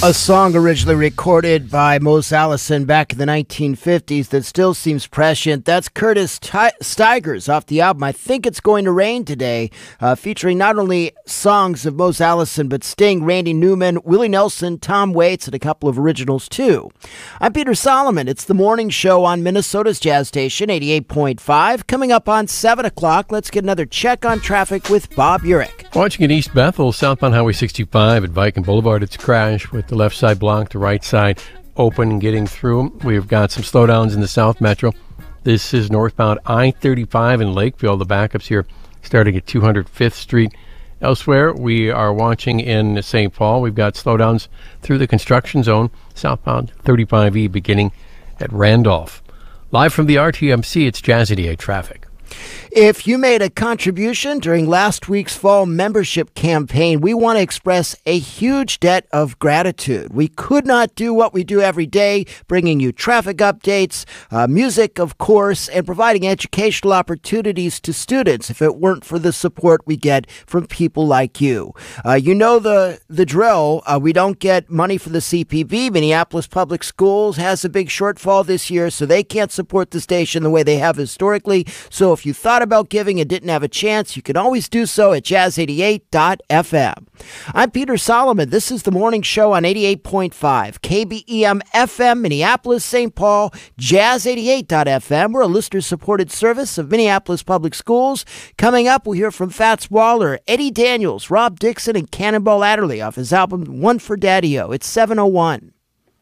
A song originally recorded by Mose Allison back in the 1950s that still seems prescient. That's Curtis Stigers off the album I Think It's Going to Rain Today, featuring not only songs of Mose Allison, but Sting, Randy Newman, Willie Nelson, Tom Waits, and a couple of originals too. I'm Peter Solomon. It's the morning show on Minnesota's Jazz Station, 88.5. Coming up on 7 o'clock, let's get another check on traffic with Bob Urich. Watching in East Bethel, southbound Highway 65 at Viking Boulevard, it's a crash with the left side blocked, the right side open and getting through. We've got some slowdowns in the South Metro. This is northbound I-35 in Lakeville. The backups here starting at 205th Street. Elsewhere, we are watching in St. Paul. We've got slowdowns through the construction zone, southbound 35E beginning at Randolph. Live from the RTMC, it's Jazz 88 traffic. If you made a contribution during last week's fall membership campaign, we want to express a huge debt of gratitude. We could not do what we do every day, bringing you traffic updates, music, of course, and providing educational opportunities to students if it weren't for the support we get from people like you. You know the drill. We don't get money for the CPB. Minneapolis Public Schools has a big shortfall this year, so they can't support the station the way they have historically. So if you thought about giving and didn't have a chance, you can always do so at jazz88.fm. I'm Peter Solomon. This is the morning show on 88.5 KBEM FM, Minneapolis, St. Paul, jazz88.fm. We're a listener-supported service of Minneapolis Public Schools. Coming up, we'll hear from Fats Waller, Eddie Daniels, Rob Dixon, and Cannonball Adderley off his album One for Daddy-O. It's 7:01.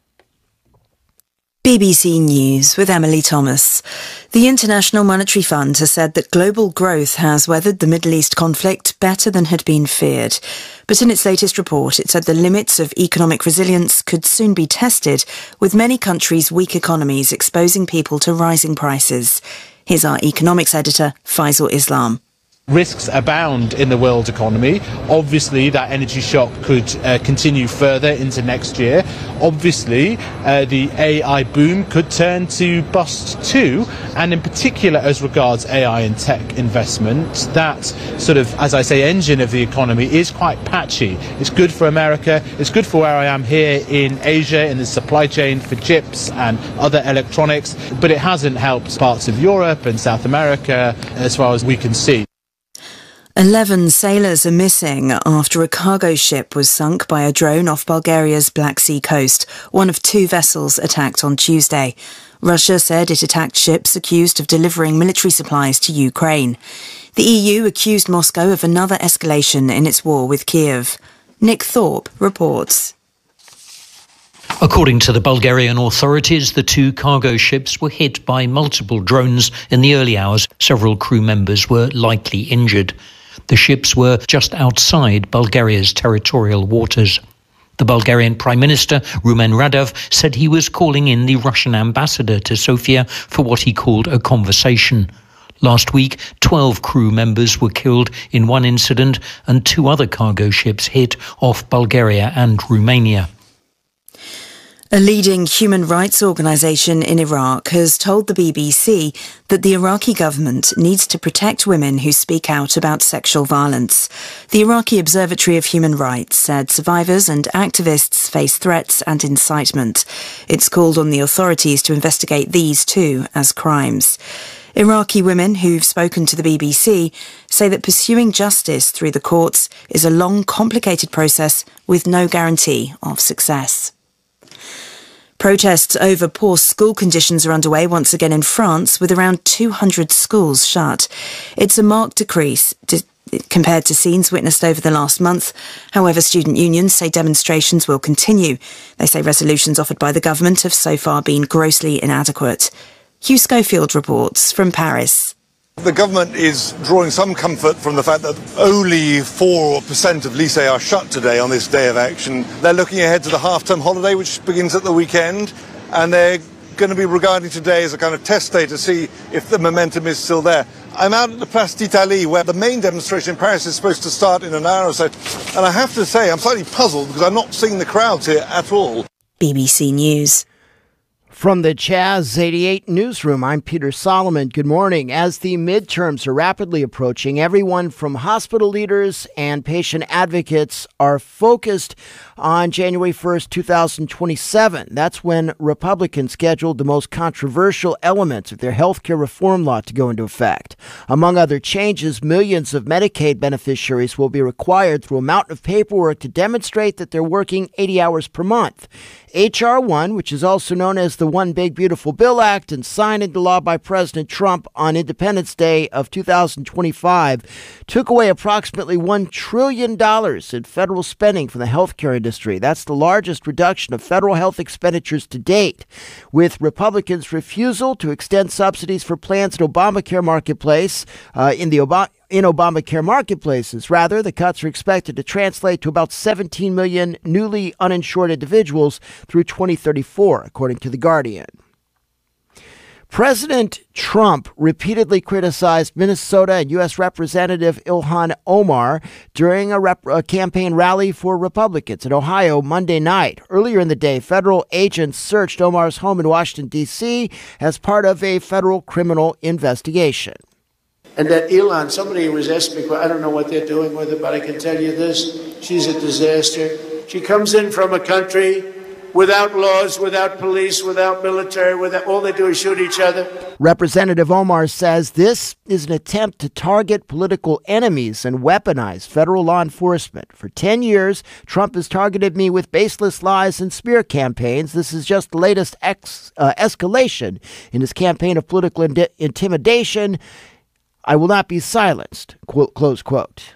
BBC News with Emily Thomas. The International Monetary Fund has said that global growth has weathered the Middle East conflict better than had been feared. But in its latest report, it said the limits of economic resilience could soon be tested, with many countries' weak economies exposing people to rising prices. Here's our economics editor, Faisal Islam. Risks abound in the world economy. Obviously, that energy shock could continue further into next year. Obviously, the AI boom could turn to bust too. And in particular, as regards AI and tech investment, that sort of, as I say, engine of the economy is quite patchy. It's good for America. It's good for where I am here in Asia, in the supply chain for chips and other electronics. But it hasn't helped parts of Europe and South America as far as we can see. 11 sailors are missing after a cargo ship was sunk by a drone off Bulgaria's Black Sea coast, one of two vessels attacked on Tuesday. Russia said it attacked ships accused of delivering military supplies to Ukraine. The EU accused Moscow of another escalation in its war with Kiev. Nick Thorpe reports. According to the Bulgarian authorities, the two cargo ships were hit by multiple drones in the early hours. Several crew members were lightly injured. The ships were just outside Bulgaria's territorial waters. The Bulgarian Prime Minister, Rumen Radev, said he was calling in the Russian ambassador to Sofia for what he called a conversation. Last week, 12 crew members were killed in one incident and two other cargo ships hit off Bulgaria and Romania. A leading human rights organisation in Iraq has told the BBC that the Iraqi government needs to protect women who speak out about sexual violence. The Iraqi Observatory of Human Rights said survivors and activists face threats and incitement. It's called on the authorities to investigate these too as crimes. Iraqi women who've spoken to the BBC say that pursuing justice through the courts is a long, complicated process with no guarantee of success. Protests over poor school conditions are underway once again in France, with around 200 schools shut. It's a marked decrease compared to scenes witnessed over the last month. However, student unions say demonstrations will continue. They say resolutions offered by the government have so far been grossly inadequate. Hugh Schofield reports from Paris. The government is drawing some comfort from the fact that only 4% of lycées are shut today on this day of action. They're looking ahead to the half-term holiday, which begins at the weekend, and they're going to be regarding today as a kind of test day to see if the momentum is still there. I'm out at the Place d'Italie, where the main demonstration in Paris is supposed to start in an hour or so, and I have to say I'm slightly puzzled because I'm not seeing the crowds here at all. BBC News. From the Chaz 88 newsroom, I'm Peter Solomon. Good morning. As the midterms are rapidly approaching, everyone from hospital leaders and patient advocates are focused on January 1st, 2027. That's when Republicans scheduled the most controversial elements of their health care reform law to go into effect. Among other changes, millions of Medicaid beneficiaries will be required through a mountain of paperwork to demonstrate that they're working 80 hours per month. H.R. 1, which is also known as the One Big Beautiful Bill Act and signed into law by President Trump on Independence Day of 2025, took away approximately $1 trillion in federal spending from the healthcare industry. That's the largest reduction of federal health expenditures to date. With Republicans' refusal to extend subsidies for plans in Obamacare marketplace, in Obamacare marketplaces. Rather, the cuts are expected to translate to about 17 million newly uninsured individuals through 2034, according to The Guardian. President Trump repeatedly criticized Minnesota and U.S. Representative Ilhan Omar during a campaign rally for Republicans in Ohio Monday night. Earlier in the day, federal agents searched Omar's home in Washington, D.C. as part of a federal criminal investigation. And that Ilhan, somebody was asking me, I don't know what they're doing with her, but I can tell you this, she's a disaster. She comes in from a country without laws, without police, without military, all they do is shoot each other. Representative Omar says this is an attempt to target political enemies and weaponize federal law enforcement. For 10 years, Trump has targeted me with baseless lies and smear campaigns. This is just the latest escalation in his campaign of political intimidation. I will not be silenced, close quote.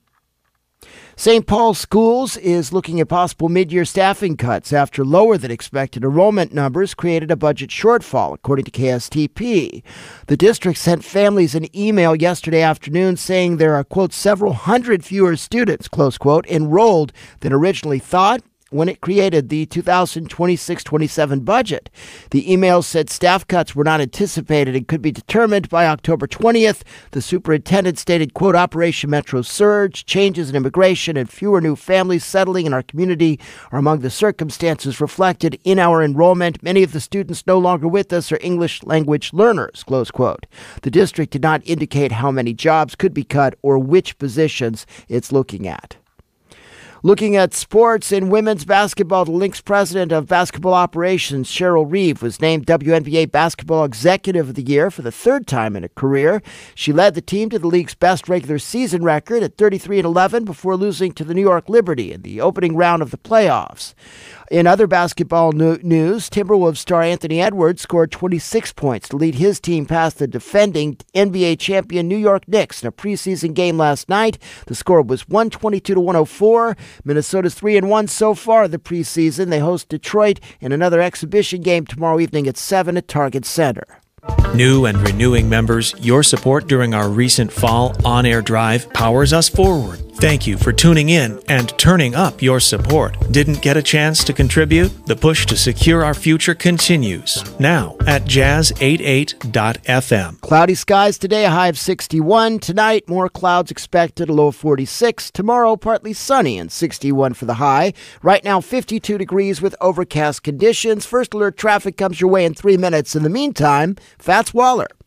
St. Paul Schools is looking at possible mid-year staffing cuts after lower than expected enrollment numbers created a budget shortfall, according to KSTP. The district sent families an email yesterday afternoon saying there are, quote, several hundred fewer students, close quote, enrolled than originally thought when it created the 2026-27 budget. The email said staff cuts were not anticipated and could be determined by October 20th. The superintendent stated, quote, Operation Metro Surge, changes in immigration, and fewer new families settling in our community are among the circumstances reflected in our enrollment. Many of the students no longer with us are English language learners, close quote. The district did not indicate how many jobs could be cut or which positions it's looking at. Looking at sports in women's basketball, the Lynx president of basketball operations, Cheryl Reeve, was named WNBA Basketball Executive of the Year for the third time in her career. She led the team to the league's best regular season record at 33-11 before losing to the New York Liberty in the opening round of the playoffs. In other basketball news, Timberwolves star Anthony Edwards scored 26 points to lead his team past the defending NBA champion New York Knicks in a preseason game last night. The score was 122-104. Minnesota's 3-1 so far in the preseason. They host Detroit in another exhibition game tomorrow evening at 7 at Target Center. New and renewing members, your support during our recent fall on-air drive powers us forward. Thank you for tuning in and turning up your support. Didn't get a chance to contribute? The push to secure our future continues. Now at jazz88.fm. Cloudy skies today, a high of 61. Tonight, more clouds expected, a low of 46. Tomorrow, partly sunny and 61 for the high. Right now, 52 degrees with overcast conditions. First alert traffic comes your way in 3 minutes. In the meantime, Fats Waller.